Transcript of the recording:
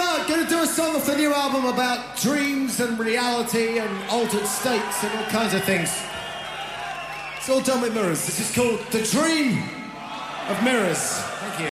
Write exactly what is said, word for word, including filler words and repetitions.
Right, going to do a song off the new album about dreams and reality and altered states and all kinds of things. It's all done with mirrors. This is called The Dream of Mirrors. Thank you.